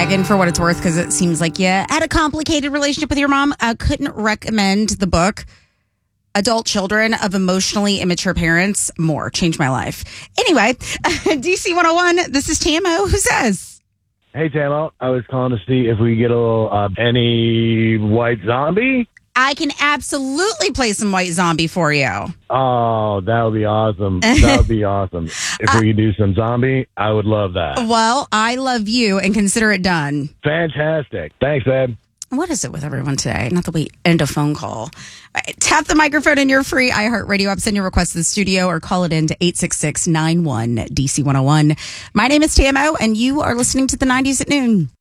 and for what it's worth, because it seems like you had a complicated relationship with your mom, I couldn't recommend the book Adult Children of Emotionally Immature Parents more. Changed my life. Anyway, DC 101, this is Tamo. Who says? Hey, Tamo. I was calling to see if we get a little, any White Zombie? I can absolutely play some White Zombie for you. Oh, that would be awesome. That would be awesome. If we could do some zombie, I would love that. Well, I love you and consider it done. Fantastic. Thanks, Ed. What is it with everyone today? Not that we end a phone call. All right, tap the microphone in your free iHeartRadio app. Send your request to the studio or call it in to 866-91-DC101. My name is Tamo, and you are listening to the 90s at noon.